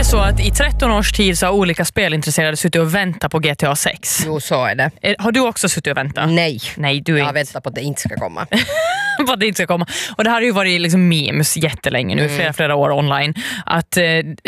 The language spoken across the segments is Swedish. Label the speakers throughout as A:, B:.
A: så att i 13 års tid så har olika spelintresserade suttit och väntat på GTA 6?
B: Jo, så är det.
A: Har du också suttit och väntat?
B: Nej,
A: du är
B: jag väntar på att det inte ska komma.
A: på att det inte ska komma. Och det här har ju varit liksom memes jättelänge nu, flera år online, att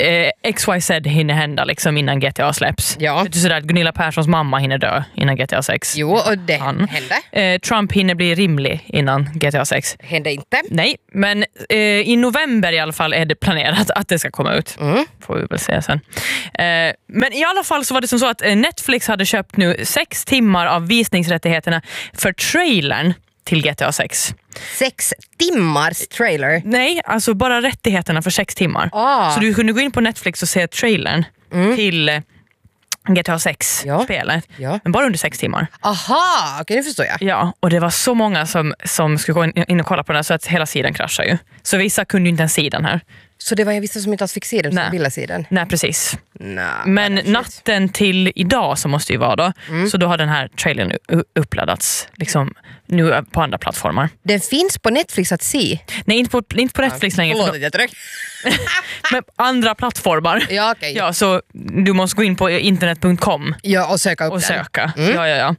A: XYZ hinner hända liksom innan GTA släpps.
B: Ja.
A: Det är sådär att Gunilla Perssons mamma hinner dö innan GTA 6.
B: Jo, och det hände.
A: Trump hinner bli rimlig innan GTA 6.
B: Hände inte.
A: Nej, men i november i alla fall är det planerat att det ska komma ut. Får vi väl se sen. Men i alla fall så var det som så att Netflix hade köpt nu 6 timmar av visningsrättigheterna för trailern till GTA 6.
B: 6 timmars trailer?
A: Nej, alltså bara rättigheterna för 6 timmar. Så du kunde gå in på Netflix och se trailern till GTA 6-spelet.
B: Ja.
A: Men bara under 6 timmar.
B: Aha, okej, det förstår jag.
A: Ja, och det var så många som skulle gå in och kolla på den så att hela sidan kraschar ju. Så vissa kunde ju inte ens se den här.
B: Så det var jag vissa som inte alls fick se den som ville se den?
A: Nej, precis.
B: Nej,
A: men natten till idag så måste ju vara då. Så då har den här trailern uppladdats liksom nu på andra plattformar.
B: Den finns på Netflix att se?
A: Nej, inte på Netflix längre.
B: Förlåt, jag tryckte.
A: Men andra plattformar.
B: Ja, okej.
A: Ja, så du måste gå in på internet.com.
B: Ja, och söka upp
A: och
B: den.
A: Söka. Ja.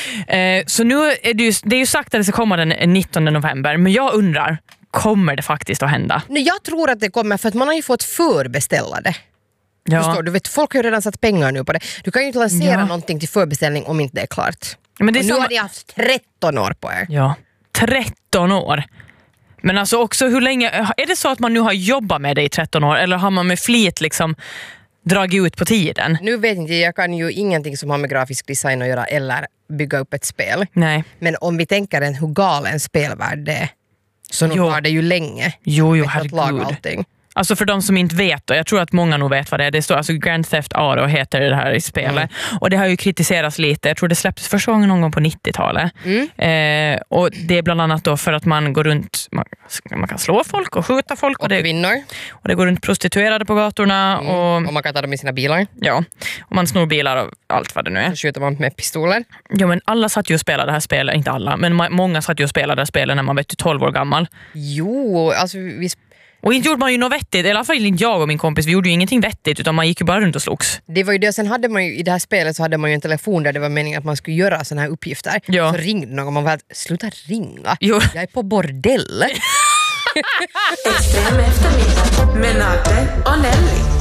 A: Så nu är det är ju sagt att det ska komma den 19 november. Men jag undrar, kommer det faktiskt att hända?
B: Nej, jag tror att det kommer för att man har ju fått förbeställa det.
A: Ja.
B: Förstår du? Vet, folk har ju redan satt pengar nu på det. Du kan ju inte lansera någonting till förbeställning om inte det är klart.
A: Men det är
B: och nu har ni haft 13 år på er.
A: Ja, 13 år. Men alltså också hur länge, är det så att man nu har jobbat med det i 13 år eller har man med flit liksom dragit ut på tiden?
B: Nu vet inte, jag kan ju ingenting som har med grafisk design att göra eller bygga upp ett spel.
A: Nej.
B: Men om vi tänker hur galen spelvärld det är, så nu tar det ju länge.
A: Jo,
B: herregud.
A: Alltså för de som inte vet, och jag tror att många nog vet vad det är. Det står alltså Grand Theft Auto heter det här i spelet. Och det har ju kritiserats lite. Jag tror det släpptes första gången någon gång på 90-talet. Och det är bland annat då för att man går runt, man kan slå folk och skjuta folk.
B: Och kvinnor.
A: Och det går runt prostituerade på gatorna.
B: Och man kan ta dem i sina bilar.
A: Ja, och man snor bilar och allt vad det nu är.
B: Så skjuter man med pistoler.
A: Ja, men alla satt ju och spelade det här spelet, inte alla, men många satt ju och spelade det här spelet när man var 12 år gammal.
B: Jo, alltså
A: och inte gjorde man ju något vettigt, i alla fall inte jag och min kompis, vi gjorde ju ingenting vettigt utan man gick ju bara runt och slogs. Det var ju det,
B: sen hade man ju i det här spelet så hade man ju en telefon där det var meningen att man skulle göra såna här uppgifter.
A: Ja.
B: Så ringde någon och man var att sluta ringa.
A: Jo.
B: Jag är på bordell.
C: Extrem eftermiddag med Nagde och Nelly.